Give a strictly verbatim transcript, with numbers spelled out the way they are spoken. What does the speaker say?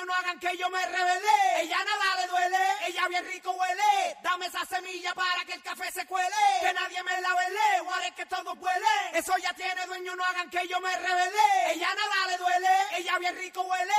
no hagan que yo me revele. Ella nada le duele, ella bien rico huele. Dame esa semilla para que el café se cuele. Que nadie me la vele, guare que todo huele. Eso ya tiene dueño, no hagan que yo me revele. Ella nada le duele, ella bien rico huele.